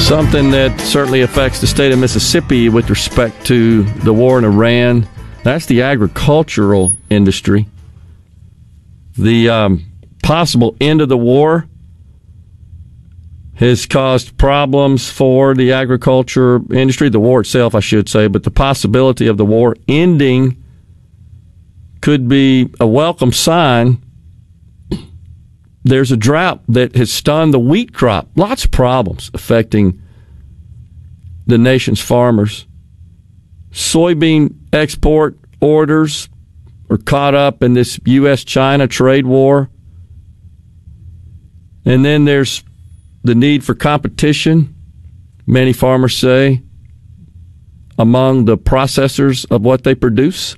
Something that certainly affects the state of Mississippi with respect to the war in Iran. That's the agricultural industry. The possible end of the war has caused problems for the agriculture industry, the war itself, I should say, but the possibility of the war ending could be a welcome sign. There's a drought that has stunned the wheat crop. Lots of problems affecting the nation's farmers. Soybean export orders are caught up in this U.S.-China trade war. And then there's the need for competition, many farmers say, among the processors of what they produce.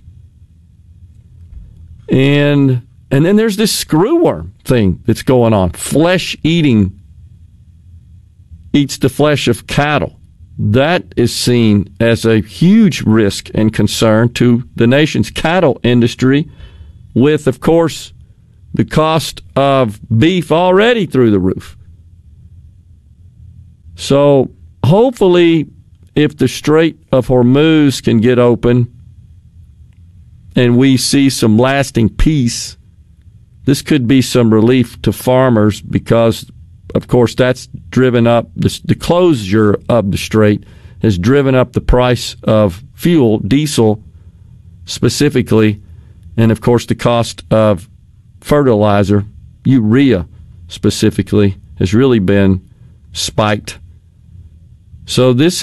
And then there's this screwworm thing that's going on. Flesh eating eats the flesh of cattle. That is seen as a huge risk and concern to the nation's cattle industry, with, of course, the cost of beef already through the roof. So hopefully, if the Strait of Hormuz can get open and we see some lasting peace, this could be some relief to farmers because, of course, that's driven up, the closure of the strait has driven up the price of fuel, diesel specifically, and, of course, the cost of fertilizer, urea specifically, has really been spiked. So this